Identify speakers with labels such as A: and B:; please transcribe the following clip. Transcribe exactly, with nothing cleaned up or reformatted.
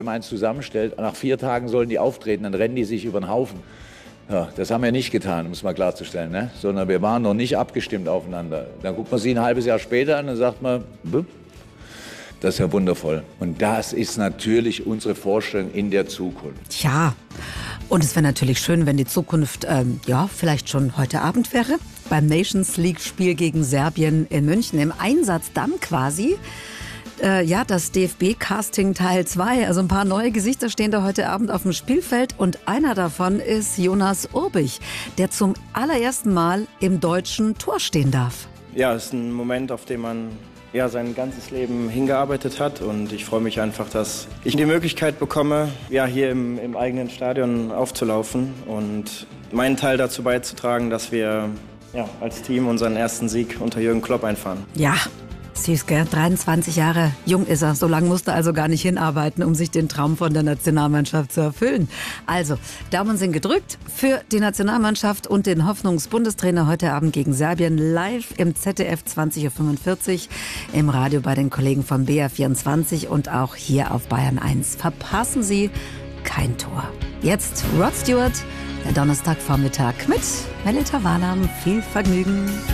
A: eins zusammenstellt, nach vier Tagen sollen die auftreten, dann rennen die sich über den Haufen. Ja, das haben wir nicht getan, um es mal klarzustellen, ne? Sondern wir waren noch nicht abgestimmt aufeinander. Dann guckt man sie ein halbes Jahr später an und sagt man, das ist ja wundervoll. Und das ist natürlich unsere Vorstellung in der Zukunft.
B: Tja, und es wäre natürlich schön, wenn die Zukunft, ähm, ja, vielleicht schon heute Abend wäre. Beim Nations League-Spiel gegen Serbien in München. Im Einsatz dann quasi, äh, ja, das D F B-Casting Teil zwei. Also ein paar neue Gesichter stehen da heute Abend auf dem Spielfeld. Und einer davon ist Jonas Urbich, der zum allerersten Mal im deutschen Tor stehen darf.
C: Ja, es ist ein Moment, auf den man ja, sein ganzes Leben hingearbeitet hat. Und ich freue mich einfach, dass ich die Möglichkeit bekomme, ja, hier im, im eigenen Stadion aufzulaufen und meinen Teil dazu beizutragen, dass wir ja, als Team unseren ersten Sieg unter Jürgen Klopp einfahren.
B: Ja, süß, gell? dreiundzwanzig Jahre jung ist er. So lange musste er also gar nicht hinarbeiten, um sich den Traum von der Nationalmannschaft zu erfüllen. Also, Daumen sind gedrückt für die Nationalmannschaft und den Hoffnungsbundestrainer heute Abend gegen Serbien live im Z D F zwanzig Uhr fünfundvierzig, im Radio bei den Kollegen von B R vierundzwanzig und auch hier auf Bayern eins. Verpassen Sie kein Tor. Jetzt Rod Stewart, der Donnerstagvormittag mit Melita Walam. Viel Vergnügen.